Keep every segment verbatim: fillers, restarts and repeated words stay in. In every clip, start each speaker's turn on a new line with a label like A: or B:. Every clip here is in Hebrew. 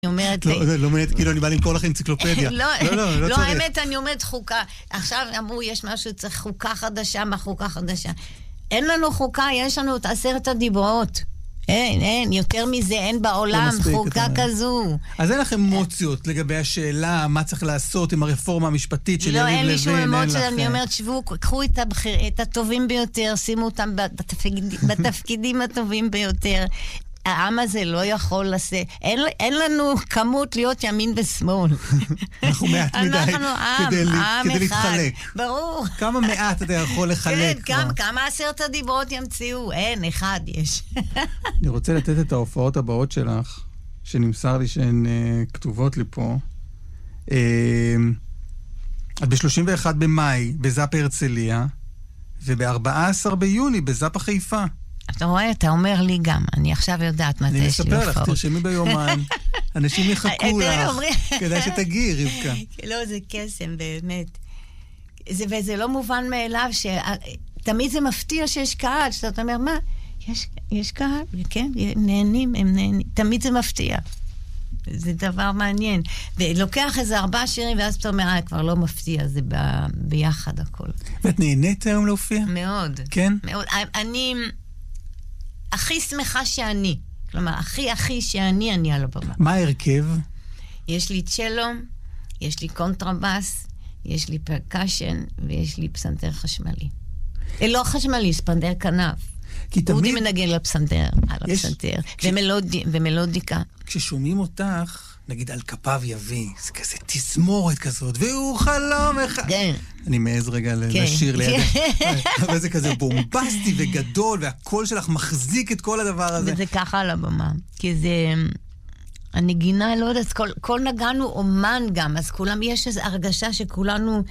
A: אני אומרת...
B: לא, לא מעט, כאילו אני בא למכור לך אנציקלופדיה.
A: לא,
B: לא, לא, לא
A: לא,
B: צריך.
A: האמת, אני אומרת חוקה. עכשיו אמרו, יש משהו, צריך חוקה חדשה, מה חוקה חדשה? אין לנו חוקה, יש לנו את עשרת הדיברות. אין, אין, יותר מזה אין בעולם חוקה כזו.
B: אז אין לכם אמוציות לגבי השאלה מה צריך לעשות עם הרפורמה המשפטית של יריב לוין?
A: לא, אין לי שום אמוציות, אני אומרת, שבו, קחו את הטובים ביותר, שימו אותם בתפקידים הטובים ביותר. העם הזה לא יכול לעשות, אין, אין לנו כמות להיות ימין ושמאל.
B: אנחנו מעט מדי
A: אנחנו עם,
B: כדי,
A: עם
B: כדי
A: אחד.
B: להתחלק.
A: ברור.
B: כמה מעט אתה יכול לחלק?
A: כן, כמה, כמה עשרת הדיברות ימציאו? אין, אחד יש.
B: אני רוצה לתת את ההופעות הבאות שלך, שנמסר לי שהן uh, כתובות לי פה. Uh, את ב-שלושים ואחד במאי בזאפ הרצליה, וב-ארבעה עשר ביוני בזאפ החיפה.
A: אתה רואה, אתה אומר לי גם, אני עכשיו יודעת מתי יש לי הופעות.
B: אני מספר לך, תרשמי ביומן, אנשים יחכו לך, כדאי שתגיעי, רבקה.
A: לא, זה קסם, באמת. וזה לא מובן מאליו, שתמיד זה מפתיע שיש קהל, שאתה אומר, מה? יש קהל, כן, נהנים, הם נהנים, תמיד זה מפתיע. זה דבר מעניין. ולוקח איזה ארבעה שירים, ואז אתה אומר, אה, כבר לא מפתיע, זה ביחד הכל.
B: ואת נהנית היום להופיע?
A: מאוד.
B: כן?
A: מאוד. אני... הכי שמחה שאני. כלומר, הכי הכי שאני אני על הבמה.
B: מה ההרכב?
A: יש לי צ'לו, יש לי קונטרבאס, יש לי פרקשן, ויש לי פסנתר חשמלי. לא חשמלי, פסנתר כנף. כי תמיד... אודי מנגן לפסנתר, על הפסנתר. כש... ומלודי, ומלודיקה.
B: כששומעים אותך, נגיד על כפיו יביא, זה כזה תזמורת כזאת, והוא חלום אחד.
A: כן.
B: אני מעז רגע לשיר ליד. אבל זה כזה בומבסטי וגדול, והקול שלך מחזיק את כל הדבר הזה.
A: וזה ככה על הבמה. כי זה... הנגינה, לא יודעת, כל, כל נגענו אומן גם, אז כולם, יש איזו הרגשה שכולנו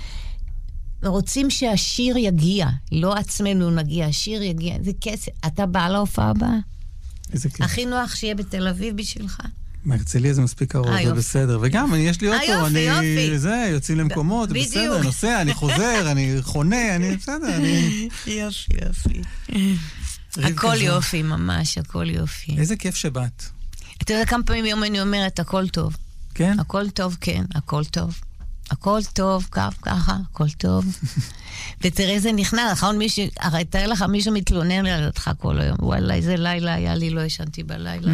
A: רוצים שהשיר יגיע, לא עצמנו נגיע, השיר יגיע, זה כסף. אתה בא להופעה הבאה?
B: איזה כיף.
A: הכי נוח שיהיה בתל אביב בשבילך.
B: מהרצליה זה מספיק קרוב, זה בסדר. וגם, יש לי אוטו, אני... זה, יוצאים למקומות, זה בסדר, נוסע, אני חוזר, אני חונה, אני בסדר, אני...
A: יופי, יופי. הכל יופי, ממש, הכל יופי.
B: איזה כיף שבאת.
A: אתה יודע כמה פעמים יום אני אומרת, הכל טוב.
B: כן?
A: הכל טוב, כן, הכל טוב. הכל טוב, כך, ככה, הכל טוב. ותראה זה נכנע, נכון מישהו, הרי תראה לך מישהו מתלונן על אותך כל היום. וואלה, איזה לילה היה לי, לא ישנתי בלילה.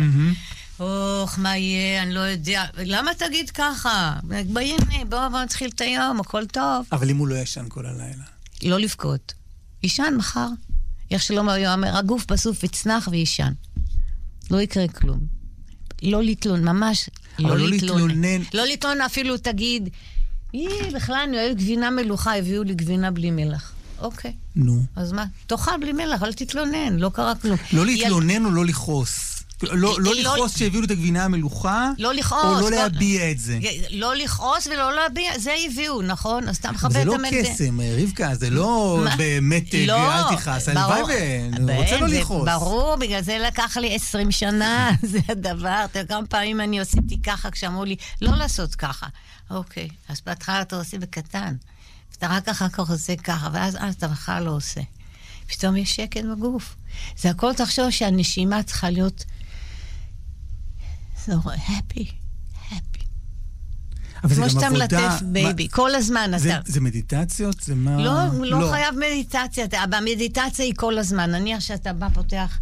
A: אוח, מה יהיה, אני לא יודע. למה תגיד ככה? בואי, בואו בואו נתחיל את היום, הכל טוב.
B: אבל אם הוא לא ישן כל הלילה?
A: לא לבכות. ישן מחר. איך שלא אומר, הגוף בסוף יצנח וישן. לא יקרה כלום. לא לתלון, ממש לא לתלון. לא לתלון אפילו תגיד, היא, בכלל אני אוהב גבינה מלוכה, הביאו לי גבינה בלי מלח. אוקיי.
B: נו.
A: אז מה? תאכל בלי מלח, אל תתלונן, לא קרה כלום.
B: לא להתלונן או לא לכעוס? לא לכעוס שהביאו את הגבינה המלוכה?
A: לא לכעוס.
B: או לא להביע את זה?
A: לא לכעוס ולא להביע, זה הביאו, נכון? אז אתה מכבד
B: את
A: זה.
B: זה לא קסם, רבקה, זה לא באמת אל תכעס. הלוואי ואני רוצה לא לכעוס.
A: ברור, בגלל זה לקח לי עשרים שנה, זה הדבר. כמה פעמים אני עשיתי ככה כשאמרו לי, לא לעשות ככה. אוקיי, אז בהתחלה אתה עושה בקטן. ואתה רק אחר כך עושה ככה, ואז אתה בכלל לא עושה. פתאום יש שקט בגוף. זה הכל תחשוב שהנשימה צריכה להיות so happy, happy. כמו שאתה מלטף, בייבי, כל הזמן.
B: זה מדיטציות? זה מה?
A: לא, לא חייב מדיטציה. המדיטציה היא כל הזמן. נניח שאתה בא פותח,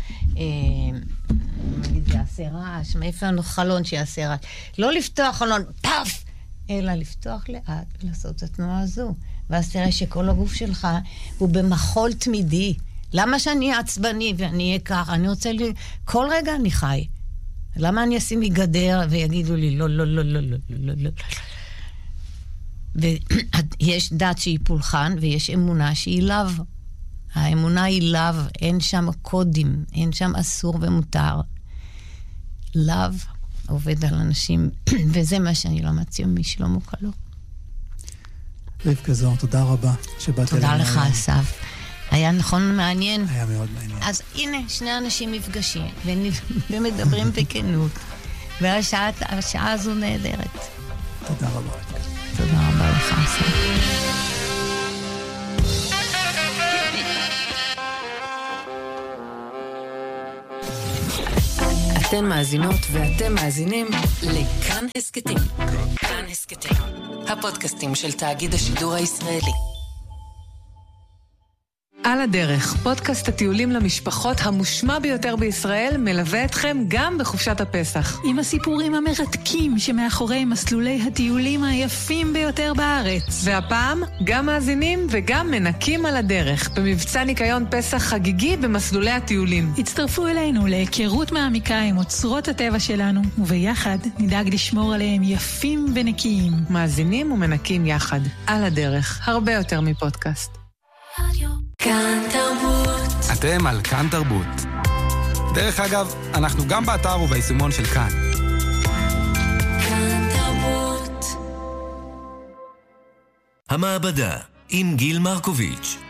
A: נגיד, יעשה רעש, מאיפה לנו חלון שיעשה רעש. לא לפתוח חלון, פאף! אלא לפתוח לאט ולעשות את התנועה הזו. ואז תראה שכל הגוף שלך הוא במחול תמידי. למה שאני עצבני ואני אהיה ככה? אני רוצה לי... כל רגע אני חי. למה אני אשים לי גדר ויגידו לי לא, לא, לא, לא, לא, לא, לא. ויש דת שהיא פולחן ויש אמונה שהיא לאו. האמונה היא לאו, אין שם קודים, אין שם אסור ומותר. לאו עובד על אנשים, וזה מה שאני לא מציע משלמה קלו.
B: רבקה זוהר, תודה רבה שבאת אלינו.
A: תודה לך, אסף. היה נכון מעניין.
B: היה מאוד מעניין.
A: אז הנה, שני אנשים מפגשים, ומדברים בכנות. והשעה הזו נהדרת.
B: תודה רבה.
A: תודה רבה לך, אסף.
C: אתן מאזינות ואתם מאזינים לכאן כאן הסקטים. כאן הסקטים. הפודקאסטים של תאגיד השידור הישראלי. על הדרך, פודקאסט הטיולים למשפחות המושמע ביותר בישראל, מלווה אתכם גם בחופשת הפסח.
D: עם הסיפורים המרתקים שמאחורי מסלולי הטיולים היפים ביותר בארץ.
C: והפעם, גם מאזינים וגם מנקים על הדרך, במבצע ניקיון פסח חגיגי במסלולי הטיולים.
D: הצטרפו אלינו להיכרות מעמיקה עם אוצרות הטבע שלנו, וביחד נדאג לשמור עליהם יפים ונקיים.
C: מאזינים ומנקים יחד, על הדרך, הרבה יותר מפודקאסט.
E: כאן תרבות.
F: אתם על כאן תרבות. דרך אגב, אנחנו גם באתר וביישומון של כאן.
E: כאן תרבות.
G: המעבדה עם גיל מרקוביץ'.